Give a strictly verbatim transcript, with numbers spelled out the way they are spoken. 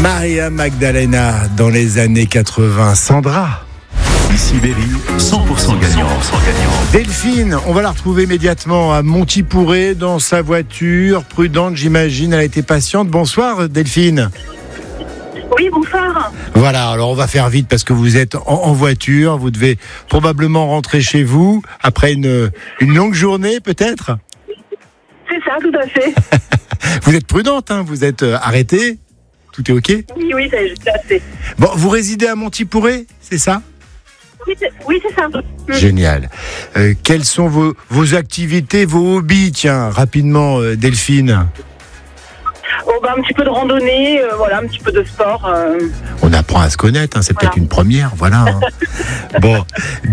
Maria Magdalena dans les années quatre-vingts. Sandra. Ici Berry, cent pour cent gagnant. Delphine, on va la retrouver immédiatement à Montipouré dans sa voiture, prudente j'imagine, elle a été patiente. Bonsoir Delphine. Oui, bonsoir. Voilà, alors on va faire vite parce que vous êtes en, en voiture, vous devez probablement rentrer chez vous après une, une longue journée peut-être. C'est ça, tout à fait. Vous êtes prudente, hein, vous êtes euh, arrêtée, tout est ok. Oui, oui, c'est tout à fait. Bon, vous résidez à Montipouré, c'est ça? Oui, c'est, oui, c'est ça. Génial. Euh, quelles sont vos, vos activités, vos hobbies? Tiens, rapidement, euh, Delphine. Oh, bah, un petit peu de randonnée, euh, voilà, un petit peu de sport. Euh... On apprend à se connaître, hein, c'est Voilà. peut-être une première, voilà. Hein. Bon.